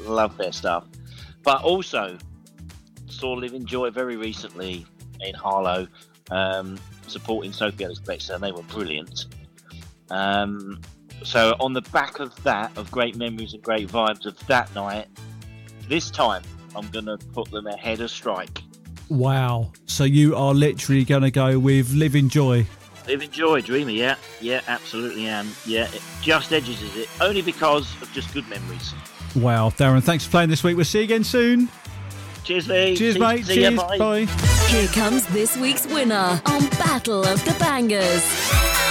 love their stuff. But also saw Living Joy very recently in Harlow, supporting Sophie Ellis-Bextor, and they were brilliant. So on the back of that, of great memories and great vibes of that night, this time I'm going to put them ahead of Strike. Wow. So you are literally going to go with Living Joy. Living Joy, Dreamer, yeah, absolutely am. Yeah, it just edges it, only because of just good memories. Wow, Darren, thanks for playing this week. We'll see you again soon. Cheers, Lee. Cheers, mate. Cheers. Ya, bye. Bye. Here comes this week's winner on Battle of the Bangers.